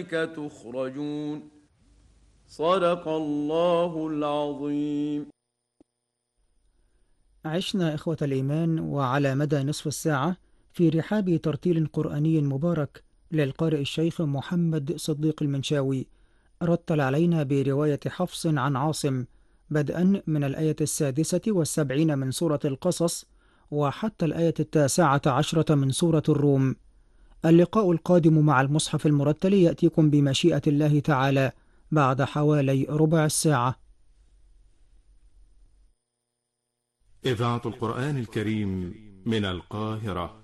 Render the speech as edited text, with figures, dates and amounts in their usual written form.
تخرجون. صدق الله العظيم. عشنا إخوة الإيمان وعلى مدى نصف الساعة في رحاب ترتيل قرآني مبارك للقارئ الشيخ محمد صديق المنشاوي، رتل علينا برواية حفص عن عاصم بدءا من الآية 76 من سورة القصص وحتى الآية 19 من سورة الروم. اللقاء القادم مع المصحف المرتل يأتيكم بمشيئة الله تعالى بعد حوالي ربع الساعة. إذاعة القرآن الكريم من القاهرة.